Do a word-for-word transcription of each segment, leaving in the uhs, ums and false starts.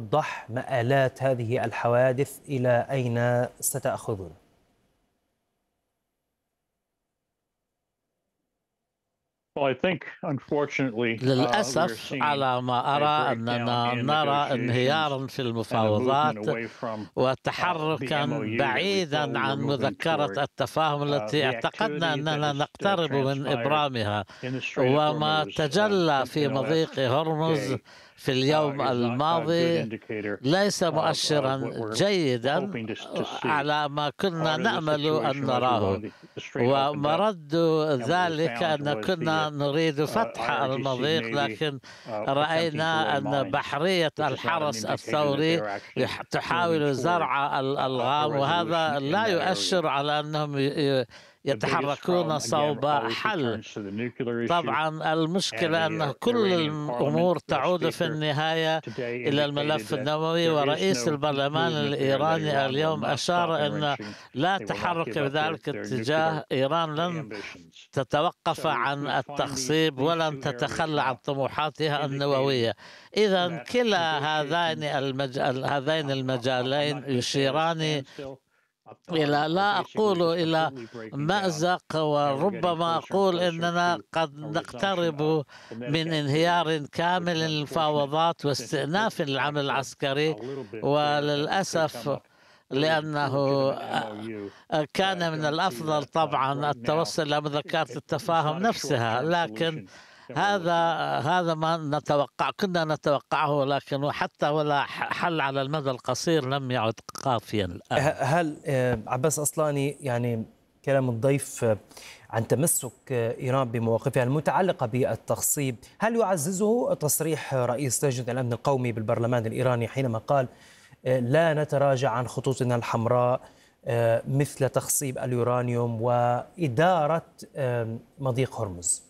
يوضح مآلات هذه الحوادث إلى أين ستأخذنا؟ للأسف على ما أرى أننا نرى انهيارا في المفاوضات وتحركا بعيدا عن مذكرة التفاهم التي اعتقدنا أننا نقترب من إبرامها. وما تجلى في مضيق هرمز في اليوم الماضي ليس مؤشرا جيدا على ما كنا نأمل أن نراه، ومرد ذلك أن كنا نريد فتح المضيق، لكن رأينا أن بحرية الحرس الثوري تحاول زرع الألغام، وهذا لا يؤشر على أنهم يتحركون صوب حل. طبعا المشكلة أن كل الأمور تعود في النهاية إلى الملف النووي، ورئيس البرلمان الإيراني اليوم أشار أن لا تحرك بذلك اتجاه. إيران لن تتوقف عن التخصيب ولن تتخلى عن طموحاتها النووية. إذا كلا هذين المجال هذين المجالين يشيران إلى، لا أقول إلى مأزق، وربما أقول إننا قد نقترب من انهيار كامل للمفاوضات واستئناف العمل العسكري. وللأسف لأنه كان من الأفضل طبعا التوصل إلى مذكرة التفاهم نفسها، لكن هذا هذا ما نتوقع كنا نتوقعه، لكن حتى ولا حل على المدى القصير لم يعد كافيا الآن. هل عباس أصلاني، يعني كلام الضيف عن تمسك إيران بمواقفها المتعلقة بالتخصيب، هل يعززه تصريح رئيس لجنة الأمن القومي بالبرلمان الإيراني حينما قال لا نتراجع عن خطوطنا الحمراء مثل تخصيب اليورانيوم وإدارة مضيق هرمز؟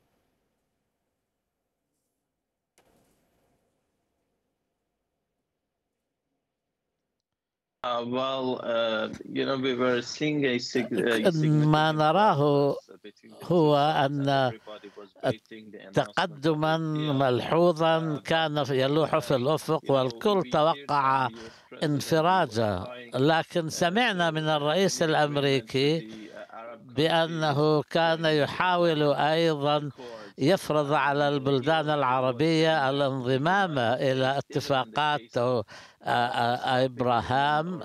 ما نراه هو أن تقدما ملحوظا كان يلوح في الأفق، والكل توقع انفراجا، لكن سمعنا من الرئيس الأمريكي بأنه كان يحاول أيضا يفرض على البلدان العربية الانضمام إلى اتفاقات إبراهام،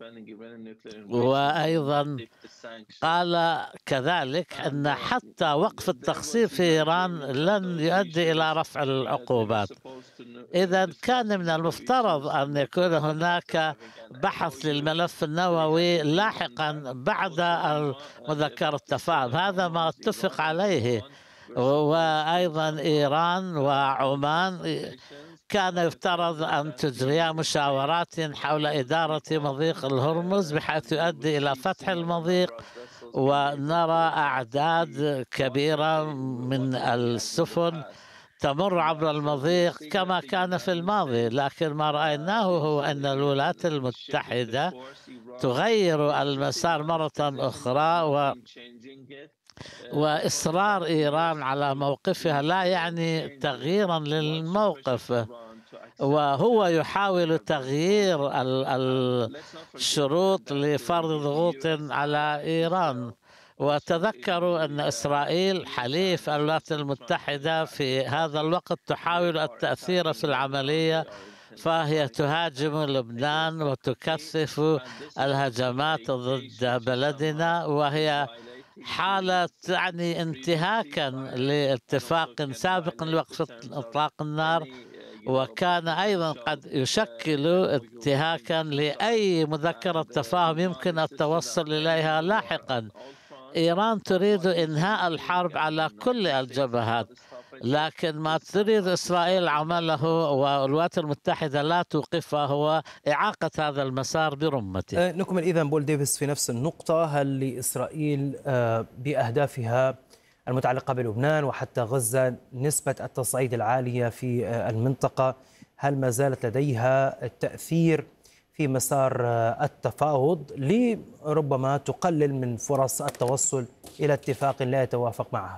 وأيضا قال كذلك أن حتى وقف التخصيب في إيران لن يؤدي إلى رفع العقوبات. إذا كان من المفترض أن يكون هناك بحث للملف النووي لاحقا بعد مذكرة التفاهم، هذا ما اتفق عليه. وأيضا إيران وعمان كان يفترض أن تجريا مشاورات حول إدارة مضيق الهرمز بحيث يؤدي إلى فتح المضيق، ونرى أعداد كبيرة من السفن تمر عبر المضيق كما كان في الماضي. لكن ما رأيناه هو أن الولايات المتحدة تغير المسار مرة أخرى، و وإصرار إيران على موقفها لا يعني تغييرا للموقف، وهو يحاول تغيير الشروط لفرض ضغوط على إيران. وتذكروا أن إسرائيل حليف الولايات المتحدة في هذا الوقت تحاول التأثير في العملية، فهي تهاجم لبنان وتكثف الهجمات ضد بلدنا، وهي حالة يعني انتهاكا لاتفاق سابق لوقف إطلاق النار، وكان أيضا قد يشكل انتهاكا لأي مذكرة تفاهم يمكن التوصل إليها لاحقا. إيران تريد إنهاء الحرب على كل الجبهات، لكن ما تريد إسرائيل عمله والولايات المتحدة لا توقفها هو إعاقة هذا المسار برمته. نكمل إذن بول ديفيس في نفس النقطة. هل لإسرائيل بأهدافها المتعلقة بلبنان وحتى غزة نسبة التصعيد العالية في المنطقة، هل ما زالت لديها التأثير في مسار التفاوض لربما تقلل من فرص التوصل إلى اتفاق لا يتوافق معها؟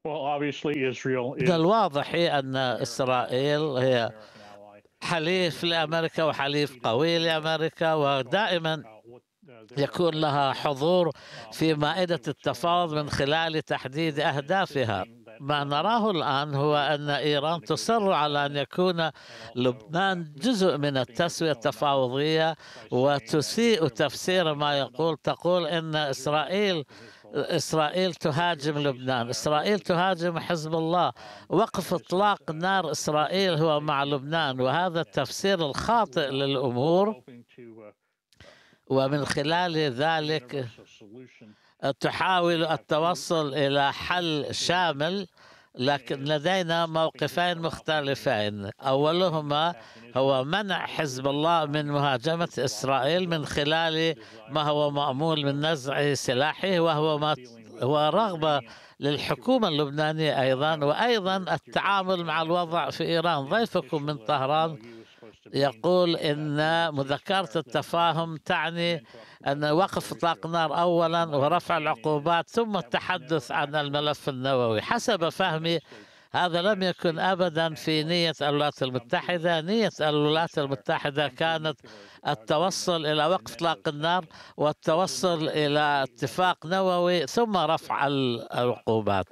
من الواضح أن إسرائيل هي حليف لأمريكا وحليف قوي لأمريكا، ودائما يكون لها حضور في مائدة التفاوض من خلال تحديد أهدافها. ما نراه الآن هو أن إيران تصر على أن يكون لبنان جزء من التسوية التفاوضية، وتسيء تفسير ما يقول، تقول أن إسرائيل إسرائيل تهاجم لبنان. إسرائيل تهاجم حزب الله. وقف إطلاق نار إسرائيل هو مع لبنان، وهذا التفسير الخاطئ للأمور، ومن خلال ذلك تحاول التوصل إلى حل شامل، لكن لدينا موقفين مختلفين. أولهما هو منع حزب الله من مهاجمة إسرائيل من خلال ما هو مأمول من نزع سلاحه، وهو ما هو رغبة للحكومة اللبنانية أيضا، وأيضا التعامل مع الوضع في إيران. ضيفكم من طهران يقول إن مذكرة التفاهم تعني أن وقف إطلاق النار أولا ورفع العقوبات ثم التحدث عن الملف النووي. حسب فهمي هذا لم يكن أبدا في نية الولايات المتحدة. نية الولايات المتحدة كانت التوصل إلى وقف إطلاق النار والتوصل إلى اتفاق نووي ثم رفع العقوبات.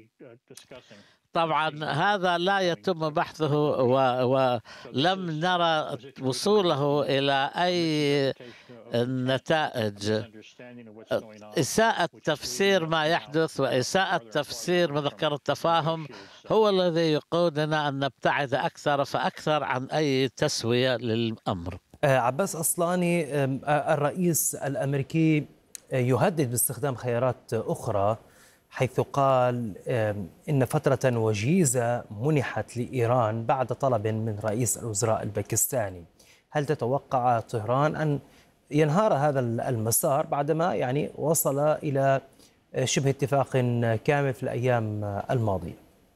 طبعا هذا لا يتم بحثه، ولم نرى وصوله إلى أي النتائج. إساءة تفسير ما يحدث وإساءة تفسير مذكرة التفاهم هو الذي يقودنا أن نبتعد أكثر فأكثر عن أي تسوية للأمر. عباس أصلاني، الرئيس الأمريكي يهدد باستخدام خيارات أخرى، حيث قال إن فترة وجيزة منحت لإيران بعد طلب من رئيس الوزراء الباكستاني. هل تتوقع طهران أن ينهار هذا المسار بعدما يعني وصل إلى شبه اتفاق كامل في الأيام الماضية؟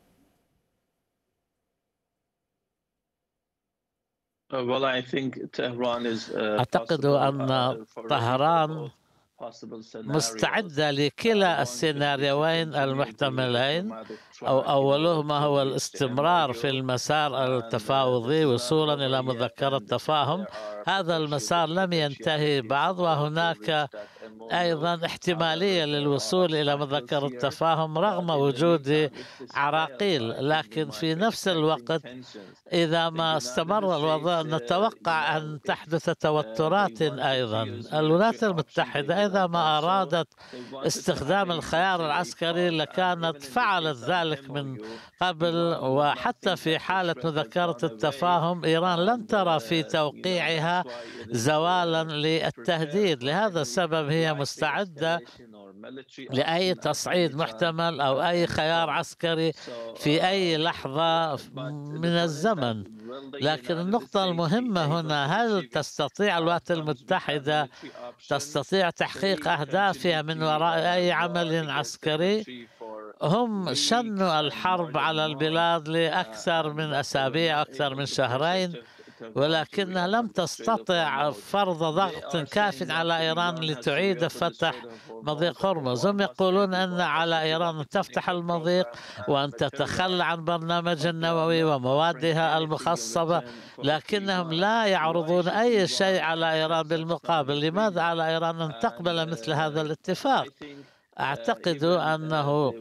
أعتقد أن طهران مستعدة لكلا السيناريوين المحتملين، أو أولهما هو الاستمرار في المسار التفاوضي وصولا إلى مذكرة تفاهم. هذا المسار لم ينتهي بعد، وهناك أيضا احتمالية للوصول إلى مذكرة تفاهم رغم وجود عراقيل. لكن في نفس الوقت إذا ما استمر الوضع نتوقع أن تحدث توترات أيضا. الولايات المتحدة إذا ما أرادت استخدام الخيار العسكري لكانت فعلت ذلك من قبل، وحتى في حالة مذكرة التفاهم إيران لن ترى في توقيعها زوالا للتهديد. لهذا السبب هي مستعدة لأي تصعيد محتمل أو أي خيار عسكري في أي لحظة من الزمن. لكن النقطة المهمة هنا، هل تستطيع الولايات المتحدة تستطيع تحقيق أهدافها من وراء أي عمل عسكري؟ هم شنوا الحرب على البلاد لأكثر من أسابيع، أكثر من شهرين، ولكنها لم تستطع فرض ضغط كاف على إيران لتعيد فتح مضيق هرمز. هم يقولون أن على إيران أن تفتح المضيق وأن تتخلى عن برنامج النووي وموادها المخصبة، لكنهم لا يعرضون أي شيء على إيران بالمقابل. لماذا على إيران أن تقبل مثل هذا الاتفاق؟ أعتقد أنه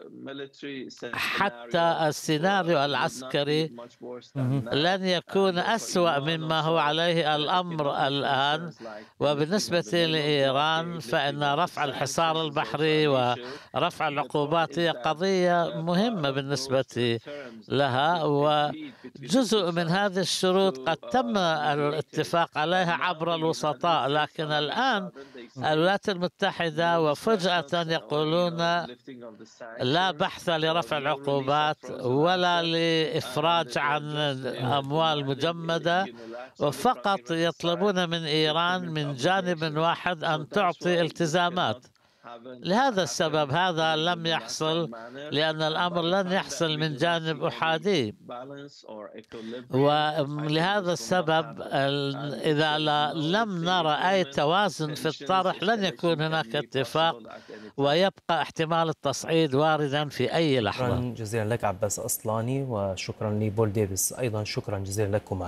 حتى السيناريو العسكري لن يكون أسوأ مما هو عليه الأمر الآن. وبالنسبة لإيران فإن رفع الحصار البحري ورفع العقوبات هي قضية مهمة بالنسبة لها، وجزء من هذه الشروط قد تم الاتفاق عليها عبر الوسطاء. لكن الآن الولايات المتحدة وفجأة يقولون لا بحث لرفع العقوبات ولا لإفراج عن أموال مجمدة، وفقط يطلبون من إيران من جانب واحد أن تعطي التزامات. لهذا السبب هذا لم يحصل، لأن الأمر لن يحصل من جانب أحادي، ولهذا السبب إذا لم نرى أي توازن في الطرح لن يكون هناك اتفاق، ويبقى احتمال التصعيد واردا في أي لحظة. شكرا جزيلا لك عباس أصلاني، وشكرا لبول ديفيس أيضا، شكرا جزيلا لكما.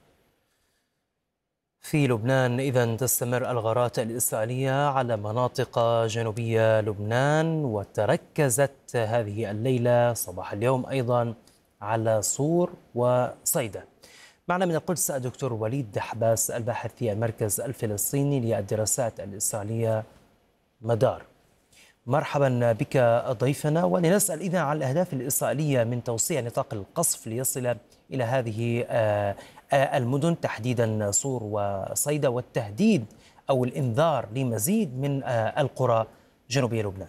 في لبنان إذا تستمر الغارات الإسرائيلية على مناطق جنوبية لبنان، وتركزت هذه الليلة صباح اليوم أيضا على صور وصيدا. معنا من القدس الدكتور وليد دحباس الباحث في المركز الفلسطيني للدراسات الإسرائيلية مدار. مرحبا بك ضيفنا، ولنسأل إذا عن الأهداف الإسرائيلية من توسيع نطاق القصف ليصل إلى هذه المدن تحديدا صور وصيدا، والتهديد أو الإنذار لمزيد من القرى جنوبية لبنان.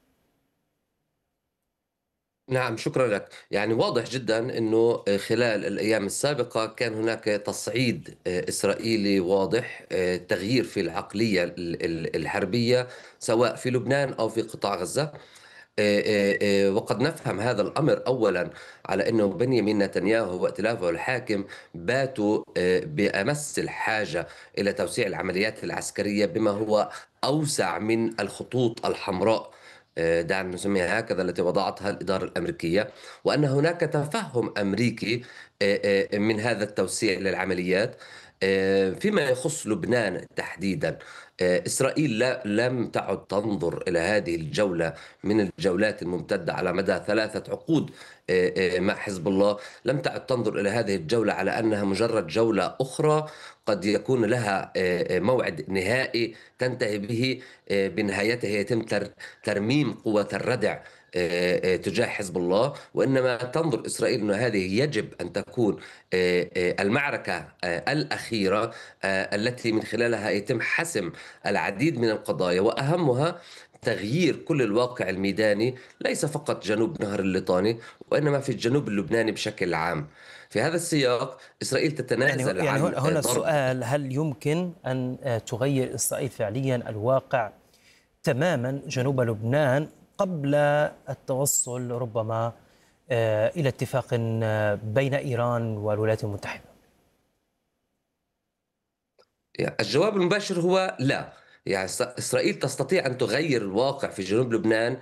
نعم، شكرا لك. يعني واضح جدا أنه خلال الأيام السابقة كان هناك تصعيد إسرائيلي واضح، تغيير في العقلية الحربية سواء في لبنان أو في قطاع غزة. وقد نفهم هذا الأمر أولا على أنه بنيامين نتنياهو وائتلافه الحاكم باتوا بأمس الحاجة إلى توسيع العمليات العسكرية بما هو أوسع من الخطوط الحمراء، دعنا نسميها هكذا، التي وضعتها الإدارة الأمريكية، وأن هناك تفهم أمريكي من هذا التوسيع للعمليات. فيما يخص لبنان تحديدا، إسرائيل لا لم تعد تنظر إلى هذه الجولة من الجولات الممتدة على مدى ثلاثة عقود مع حزب الله، لم تعد تنظر إلى هذه الجولة على أنها مجرد جولة أخرى قد يكون لها موعد نهائي تنتهي به، بنهايته يتم ترميم قوة الردع تجاه حزب الله، وإنما تنظر إسرائيل أن هذه يجب أن تكون المعركة الأخيرة التي من خلالها يتم حسم العديد من القضايا، وأهمها تغيير كل الواقع الميداني ليس فقط جنوب نهر الليطاني وإنما في الجنوب اللبناني بشكل عام. في هذا السياق إسرائيل تتنازل يعني عن يعني هنا السؤال: هل يمكن أن تغير إسرائيل فعليا الواقع تماما جنوب لبنان قبل التوصل ربما إلى اتفاق بين إيران والولايات المتحدة؟ الجواب المباشر هو لا. يعني إسرائيل تستطيع أن تغير الواقع في جنوب لبنان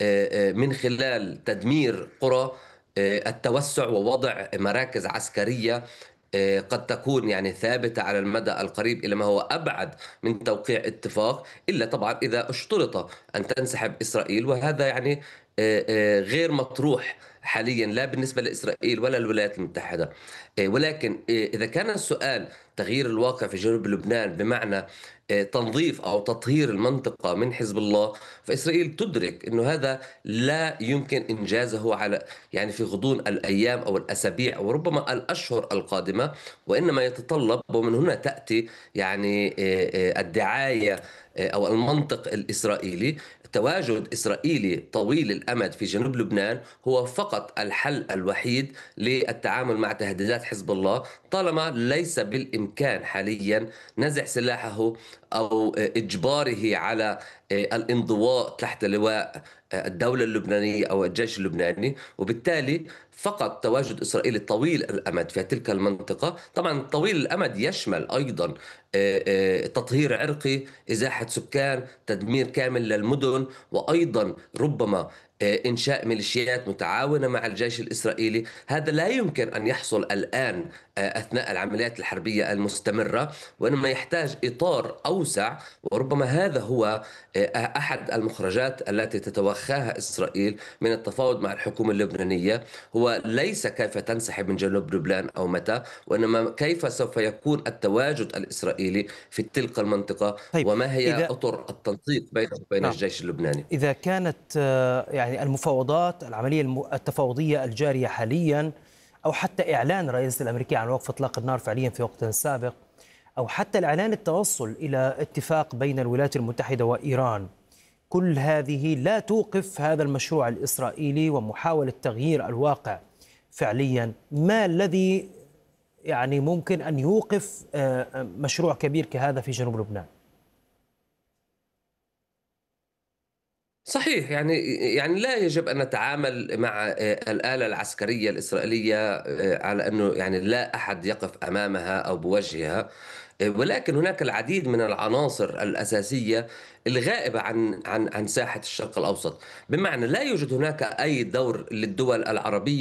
من خلال تدمير قرى، التوسع ووضع مراكز عسكرية قد تكون يعني ثابتة على المدى القريب إلى ما هو أبعد من توقيع اتفاق، إلا طبعا إذا اشترط أن تنسحب إسرائيل، وهذا يعني غير مطروح حاليا لا بالنسبة لإسرائيل ولا الولايات المتحدة. ولكن إذا كان السؤال تغيير الواقع في جنوب لبنان بمعنى تنظيف أو تطهير المنطقة من حزب الله، فإسرائيل تدرك أنه هذا لا يمكن إنجازه على يعني في غضون الأيام أو الأسابيع أو ربما الأشهر القادمة، وإنما يتطلب، ومن هنا تأتي يعني الدعاية أو المنطق الإسرائيلي، تواجد إسرائيلي طويل الأمد في جنوب لبنان هو فقط الحل الوحيد للتعامل مع تهديدات حزب الله، طالما ليس بالإمكان حاليا نزع سلاحه أو إجباره على الانضواء تحت لواء الدولة اللبنانية أو الجيش اللبناني. وبالتالي فقط تواجد إسرائيل طويل الأمد في تلك المنطقة، طبعا طويل الأمد يشمل أيضا تطهير عرقي، إزاحة سكان، تدمير كامل للمدن، وأيضا ربما إنشاء ميليشيات متعاونة مع الجيش الإسرائيلي. هذا لا يمكن أن يحصل الآن أثناء العمليات الحربية المستمرة، وإنما يحتاج إطار أوسع، وربما هذا هو أحد المخرجات التي تتوخاها إسرائيل من التفاوض مع الحكومة اللبنانية، هو ليس كيف تنسحب من جنوب لبنان أو متى، وإنما كيف سوف يكون التواجد الإسرائيلي في تلك المنطقة. طيب، وما هي إذا... أطر التنسيق بينه وبين نعم. الجيش اللبناني. إذا كانت يعني المفاوضات العملية التفاوضية الجارية حاليا، أو حتى إعلان الرئيس الأمريكي عن وقف إطلاق النار فعليا في وقت سابق، أو حتى الإعلان التوصل إلى اتفاق بين الولايات المتحدة وإيران، كل هذه لا توقف هذا المشروع الإسرائيلي ومحاولة تغيير الواقع فعليا. ما الذي يعني ممكن أن يوقف مشروع كبير كهذا في جنوب لبنان؟ صحيح، يعني يعني لا يجب أن نتعامل مع آآ الآلة العسكرية الإسرائيلية آآ على أنه يعني لا أحد يقف أمامها أو بوجهها، آآ ولكن هناك العديد من العناصر الأساسية الغائبة عن عن عن ساحة الشرق الأوسط، بمعنى لا يوجد هناك أي دور للدول العربية